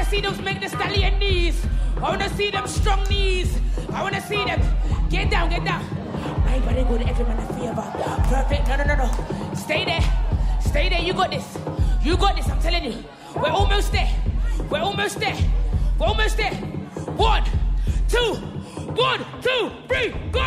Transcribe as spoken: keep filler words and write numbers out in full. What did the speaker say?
see those make the stallion knees. I wanna see them strong knees. I wanna see them. Get down, get down. My body good, every man a favor. Perfect, no, no, no, no. Stay there. Stay there, you got this. You got this, I'm telling you. We're almost there. We're almost there. We're almost there. One, two, one, two, three, go!